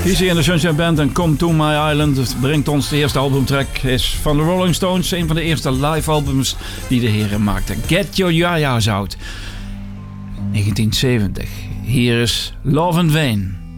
Easy and the Sunshine Band en Come to My Island. Het brengt ons de eerste albumtrack. Is van de Rolling Stones. Een van de eerste live albums die de heren maakten. Get Your Ya-Ya's Out. 1970. Hier is Love in Vain.